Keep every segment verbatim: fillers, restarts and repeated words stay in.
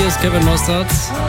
ist Kevin Mostert.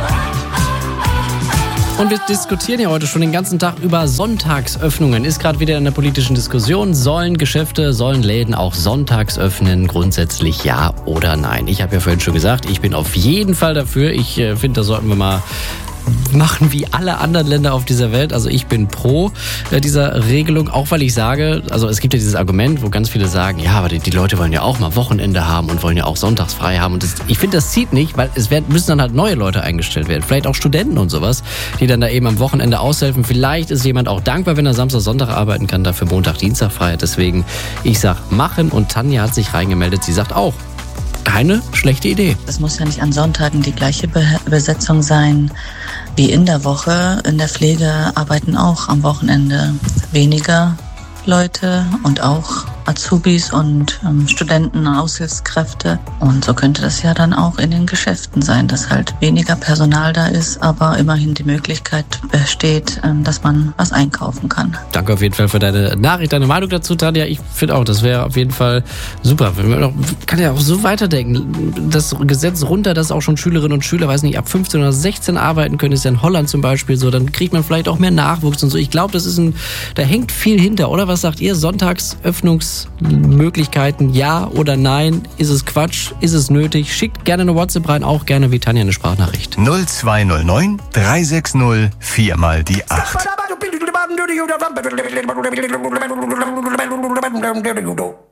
Und wir diskutieren ja heute schon den ganzen Tag über Sonntagsöffnungen. Ist gerade wieder in der politischen Diskussion. Sollen Geschäfte, sollen Läden auch sonntags öffnen? Grundsätzlich ja oder nein? Ich habe ja vorhin schon gesagt, ich bin auf jeden Fall dafür. Ich äh, finde, da sollten wir mal machen wie alle anderen Länder auf dieser Welt. Also ich bin pro äh, dieser Regelung, auch weil ich sage, also es gibt ja dieses Argument, wo ganz viele sagen, ja, aber die, die Leute wollen ja auch mal Wochenende haben und wollen ja auch sonntags frei haben. Und das, ich finde, das zieht nicht, weil es werden, müssen dann halt neue Leute eingestellt werden. Vielleicht auch Studenten und sowas, die dann da eben am Wochenende aushelfen. Vielleicht ist jemand auch dankbar, wenn er Samstag, Sonntag arbeiten kann, dafür Montag, Dienstag frei hat. Deswegen, ich sag machen, und Tanja hat sich reingemeldet. Sie sagt auch, keine schlechte Idee. Es muss ja nicht an Sonntagen die gleiche Be- Besetzung sein wie in der Woche. In der Pflege arbeiten auch am Wochenende weniger Leute und auch Azubis und ähm, Studenten, Aushilfskräfte. Und so könnte das ja dann auch in den Geschäften sein, dass halt weniger Personal da ist, aber immerhin die Möglichkeit besteht, ähm, dass man was einkaufen kann. Danke auf jeden Fall für deine Nachricht, deine Meinung dazu, Tanja. Ich finde auch, das wäre auf jeden Fall super. Man kann ja auch so weiterdenken. Das Gesetz runter, dass auch schon Schülerinnen und Schüler, weiß nicht, ab fünfzehn oder sechzehn arbeiten können, ist ja in Holland zum Beispiel so. Dann kriegt man vielleicht auch mehr Nachwuchs und so. Ich glaube, das ist ein, da hängt viel hinter, oder? Was sagt ihr? Sonntagsöffnungsmöglichkeiten, ja oder nein? Ist es Quatsch? Ist es nötig? Schickt gerne eine WhatsApp rein, auch gerne wie Tanja eine Sprachnachricht. null zwei null neun drei sechs null vier mal die acht.